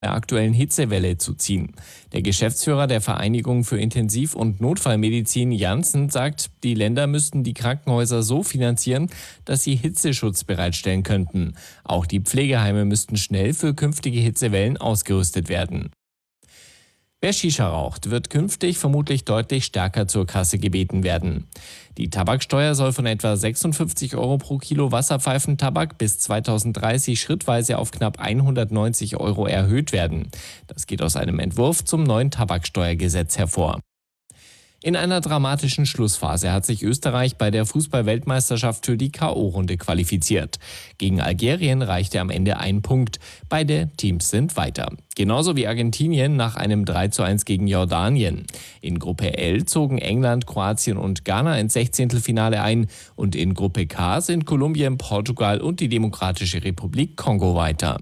der aktuellen Hitzewelle zu ziehen. Der Geschäftsführer der Vereinigung für Intensiv- und Notfallmedizin Janssen sagt, die Länder müssten die Krankenhäuser so finanzieren, dass sie Hitzeschutz bereitstellen könnten. Auch die Pflegeheime müssten schnell für künftige Hitzewellen ausgerüstet werden. Wer Shisha raucht, wird künftig vermutlich deutlich stärker zur Kasse gebeten werden. Die Tabaksteuer soll von etwa 56 Euro pro Kilo Wasserpfeifentabak bis 2030 schrittweise auf knapp 190 Euro erhöht werden. Das geht aus einem Entwurf zum neuen Tabaksteuergesetz hervor. In einer dramatischen Schlussphase hat sich Österreich bei der Fußball-Weltmeisterschaft für die K.O.-Runde qualifiziert. Gegen Algerien reichte am Ende ein Punkt. Beide Teams sind weiter. Genauso wie Argentinien nach einem 3:1 gegen Jordanien. In Gruppe L zogen England, Kroatien und Ghana ins Sechzehntelfinale ein. Und in Gruppe K sind Kolumbien, Portugal und die Demokratische Republik Kongo weiter.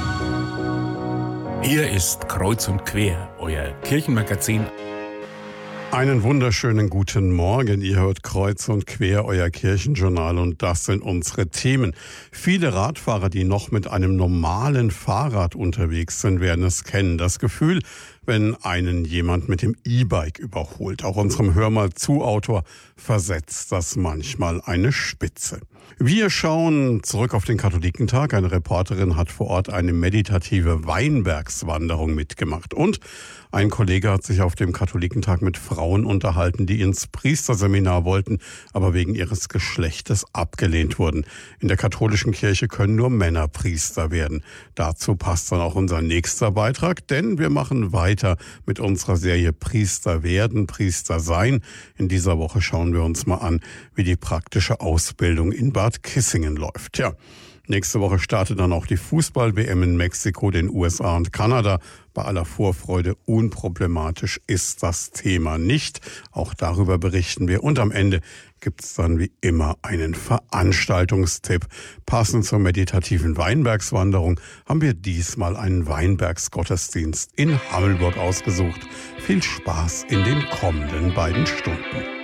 Hier ist Kreuz und Quer, euer Kirchenmagazin. Einen wunderschönen guten Morgen. Ihr hört Kreuz und Quer, euer Kirchenjournal, und das sind unsere Themen. Viele Radfahrer, die noch mit einem normalen Fahrrad unterwegs sind, werden es kennen. Das Gefühl, wenn einen jemand mit dem E-Bike überholt. Auch unserem Hör mal zu Autor versetzt das manchmal eine Spitze. Wir schauen zurück auf den Katholikentag. Eine Reporterin hat vor Ort eine meditative Weinbergswanderung mitgemacht. Und ein Kollege hat sich auf dem Katholikentag mit Frauen unterhalten, die ins Priesterseminar wollten, aber wegen ihres Geschlechtes abgelehnt wurden. In der katholischen Kirche können nur Männer Priester werden. Dazu passt dann auch unser nächster Beitrag, denn wir machen weiter mit unserer Serie Priester werden, Priester sein. In dieser Woche schauen wir uns mal an, wie die praktische Ausbildung in Bad Kissingen läuft. Ja. Nächste Woche startet dann auch die Fußball-WM in Mexiko, den USA und Kanada. Bei aller Vorfreude unproblematisch ist das Thema nicht. Auch darüber berichten wir. Und am Ende gibt es dann wie immer einen Veranstaltungstipp. Passend zur meditativen Weinbergswanderung haben wir diesmal einen Weinbergsgottesdienst in Hammelburg ausgesucht. Viel Spaß in den kommenden beiden Stunden.